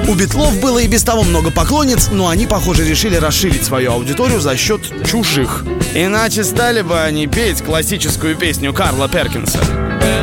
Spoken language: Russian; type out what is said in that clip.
У Битлов было и без того много поклонниц, но они, похоже, решили расширить свою аудиторию за счет чужих. Иначе стали бы они петь классическую песню Карла Перкинса.